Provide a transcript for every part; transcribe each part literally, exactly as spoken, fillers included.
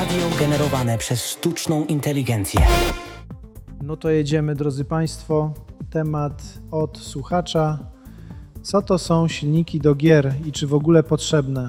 Radio generowane przez sztuczną inteligencję. No to jedziemy, drodzy Państwo. Temat od słuchacza. Co to są silniki do gier i czy w ogóle potrzebne?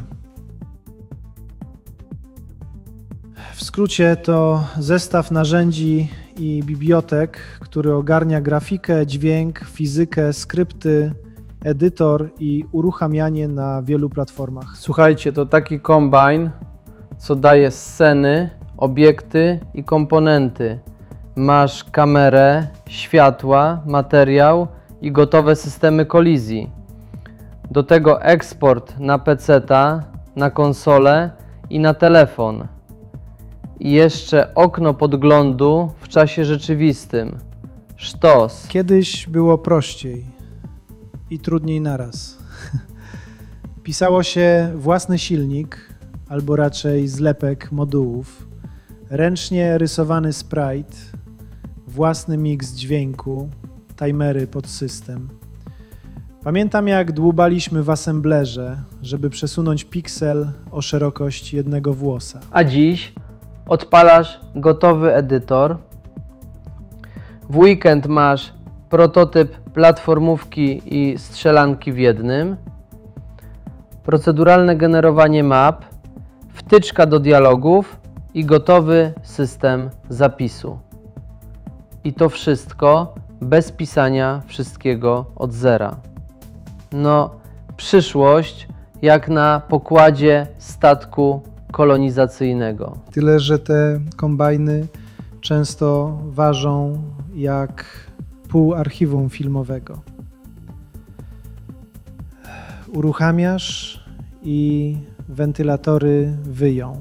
W skrócie to zestaw narzędzi i bibliotek, który ogarnia grafikę, dźwięk, fizykę, skrypty, edytor i uruchamianie na wielu platformach. Słuchajcie, to taki kombajn, co daje sceny, obiekty i komponenty. Masz kamerę, światła, materiał i gotowe systemy kolizji. Do tego eksport na peceta, na konsolę i na telefon. I jeszcze okno podglądu w czasie rzeczywistym. Sztos. Kiedyś było prościej i trudniej naraz. Pisało się własny silnik, albo raczej zlepek modułów, ręcznie rysowany sprite, własny miks dźwięku, timery pod system. Pamiętam, jak dłubaliśmy w assemblerze, żeby przesunąć piksel o szerokość jednego włosa. A dziś odpalasz gotowy edytor. W weekend masz prototyp platformówki i strzelanki w jednym. Proceduralne generowanie map, wtyczka do dialogów i gotowy system zapisu. I to wszystko bez pisania wszystkiego od zera. No, przyszłość jak na pokładzie statku kolonizacyjnego. Tyle, że te kombajny często ważą jak pół archiwum filmowego. Uruchamiasz i wentylatory wyją.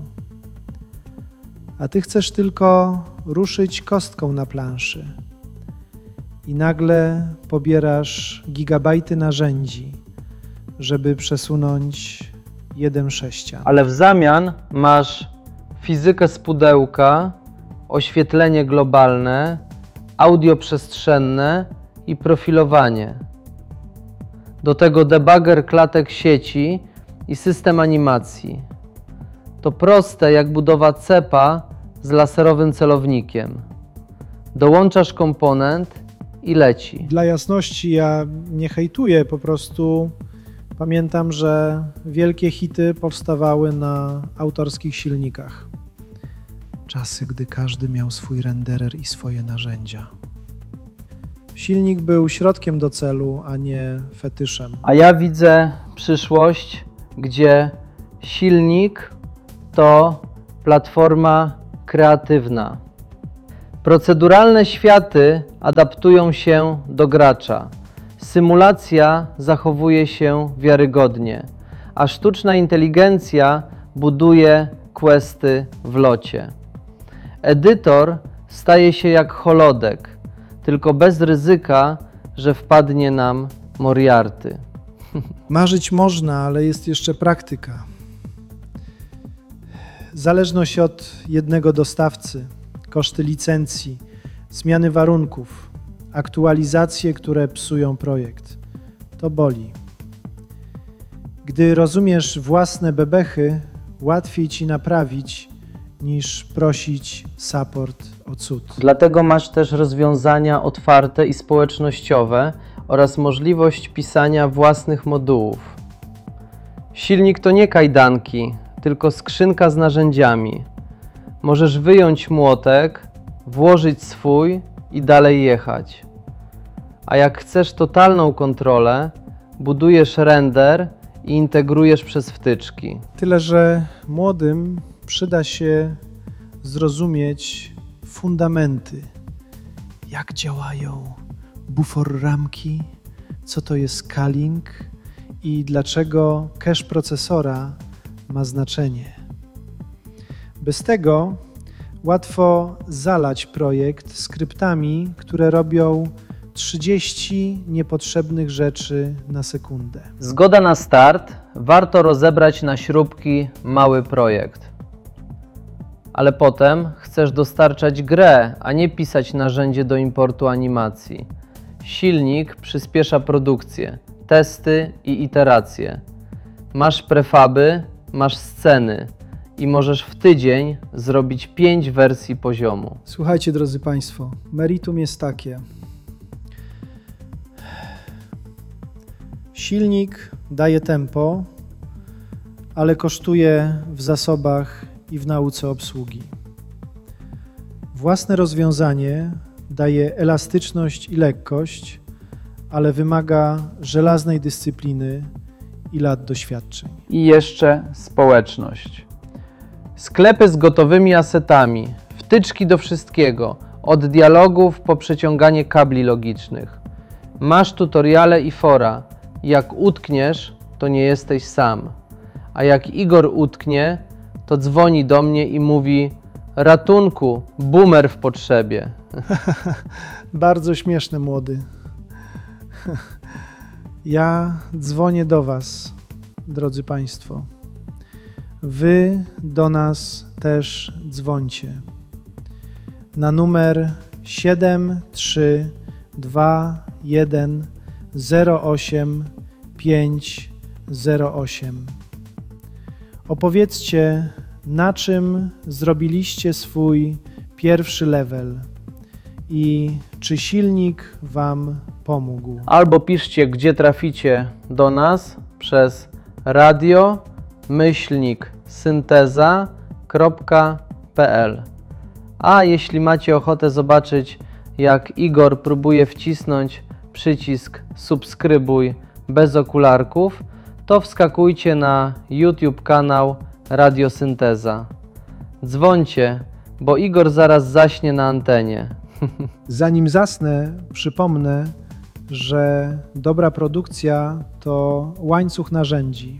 A ty chcesz tylko ruszyć kostką na planszy. I nagle pobierasz gigabajty narzędzi, żeby przesunąć jeden sześcian. Ale w zamian masz fizykę z pudełka, oświetlenie globalne, audio przestrzenne i profilowanie. Do tego debugger klatek sieci i system animacji. To proste jak budowa cepa z laserowym celownikiem. Dołączasz komponent i leci. Dla jasności ja nie hejtuję, po prostu pamiętam, że wielkie hity powstawały na autorskich silnikach. Czasy, gdy każdy miał swój renderer i swoje narzędzia. Silnik był środkiem do celu, a nie fetyszem. A ja widzę przyszłość, gdzie silnik to platforma kreatywna. Proceduralne światy adaptują się do gracza. Symulacja zachowuje się wiarygodnie, a sztuczna inteligencja buduje questy w locie. Edytor staje się jak holodek, tylko bez ryzyka, że wpadnie nam Moriarty. Marzyć można, ale jest jeszcze praktyka. Zależność od jednego dostawcy, koszty licencji, zmiany warunków, aktualizacje, które psują projekt. To boli. Gdy rozumiesz własne bebechy, łatwiej ci naprawić, niż prosić support o cud. Dlatego masz też rozwiązania otwarte i społecznościowe oraz możliwość pisania własnych modułów. Silnik to nie kajdanki, tylko skrzynka z narzędziami. Możesz wyjąć młotek, włożyć swój i dalej jechać. A jak chcesz totalną kontrolę, budujesz render i integrujesz przez wtyczki. Tyle, że młodym przyda się zrozumieć fundamenty. Jak działają bufor ramki, co to jest scaling i dlaczego cache procesora ma znaczenie. Bez tego łatwo zalać projekt skryptami, które robią trzydzieści niepotrzebnych rzeczy na sekundę. Zgoda na start, warto rozebrać na śrubki mały projekt. Ale potem chcesz dostarczać grę, a nie pisać narzędzie do importu animacji. Silnik przyspiesza produkcję, testy i iteracje. Masz prefaby, masz sceny i możesz w tydzień zrobić pięć wersji poziomu. Słuchajcie, drodzy Państwo, meritum jest takie. Silnik daje tempo, ale kosztuje w zasobach i w nauce obsługi. Własne rozwiązanie daje elastyczność i lekkość, ale wymaga żelaznej dyscypliny i lat doświadczeń. I jeszcze społeczność. Sklepy z gotowymi asetami, wtyczki do wszystkiego, od dialogów po przeciąganie kabli logicznych. Masz tutoriale i fora. Jak utkniesz, to nie jesteś sam. A jak Igor utknie, to dzwoni do mnie i mówi: ratunku, boomer w potrzebie. Bardzo śmieszne, młody. Ja dzwonię do Was, drodzy Państwo. Wy do nas też dzwońcie. Na numer siedem trzy dwa jeden zero osiem pięć zero osiem. Opowiedzcie, na czym zrobiliście swój pierwszy level i czy silnik Wam pomógł. Albo piszcie, gdzie traficie do nas przez radio myślnik synteza kropka p l. A jeśli macie ochotę zobaczyć, jak Igor próbuje wcisnąć przycisk subskrybuj bez okularków, to wskakujcie na YouTube kanał Radio Synteza. Dzwońcie, bo Igor zaraz zaśnie na antenie. Zanim zasnę, przypomnę, że dobra produkcja to łańcuch narzędzi.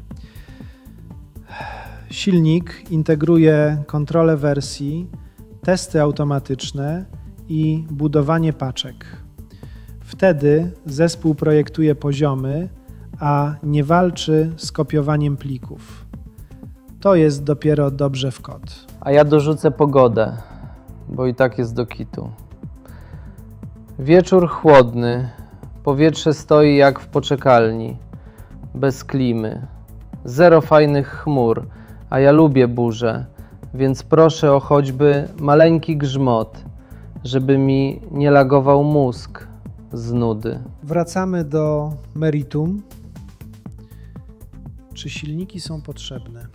Silnik integruje kontrolę wersji, testy automatyczne i budowanie paczek. Wtedy zespół projektuje poziomy, a nie walczy z kopiowaniem plików. To jest dopiero dobrze w kod. A ja dorzucę pogodę, bo i tak jest do kitu. Wieczór chłodny, powietrze stoi jak w poczekalni, bez klimy. Zero fajnych chmur, a ja lubię burze, więc proszę o choćby maleńki grzmot, żeby mi nie lagował mózg z nudy. Wracamy do meritum. Czy silniki są potrzebne?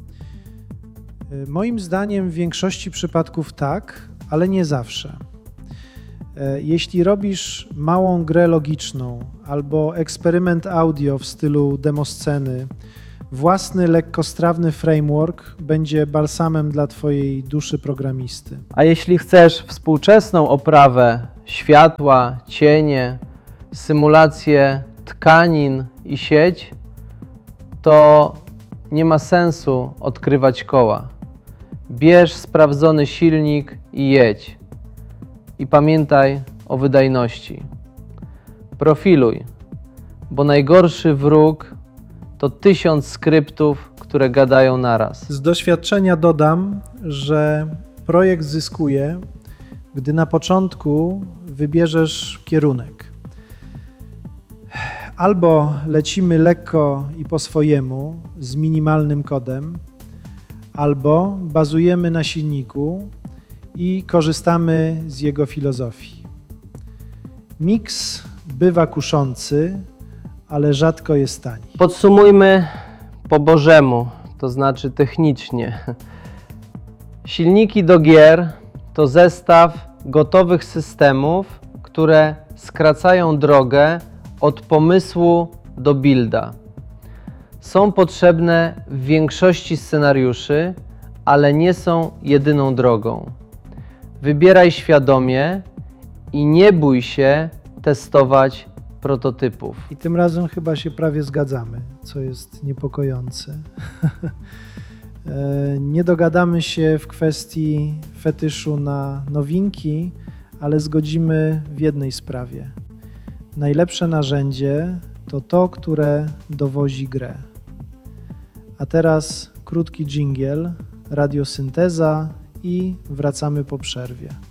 Moim zdaniem w większości przypadków tak, ale nie zawsze. Jeśli robisz małą grę logiczną albo eksperyment audio w stylu demosceny, własny lekkostrawny framework będzie balsamem dla Twojej duszy programisty. A jeśli chcesz współczesną oprawę światła, cienie, symulację tkanin i sieć, to nie ma sensu odkrywać koła. Bierz sprawdzony silnik i jedź. I pamiętaj o wydajności. Profiluj, bo najgorszy wróg to tysiąc skryptów, które gadają naraz. Z doświadczenia dodam, że projekt zyskuje, gdy na początku wybierzesz kierunek. Albo lecimy lekko i po swojemu, z minimalnym kodem, albo bazujemy na silniku i korzystamy z jego filozofii. Miks bywa kuszący, ale rzadko jest tani. Podsumujmy po bożemu, to znaczy technicznie. Silniki do gier to zestaw gotowych systemów, które skracają drogę od pomysłu do builda. Są potrzebne w większości scenariuszy, ale nie są jedyną drogą. Wybieraj świadomie i nie bój się testować prototypów. I tym razem chyba się prawie zgadzamy, co jest niepokojące. Nie dogadamy się w kwestii fetyszu na nowinki, ale zgodzimy w jednej sprawie. Najlepsze narzędzie to to, które dowozi grę. A teraz krótki dżingiel, radiosynteza i wracamy po przerwie.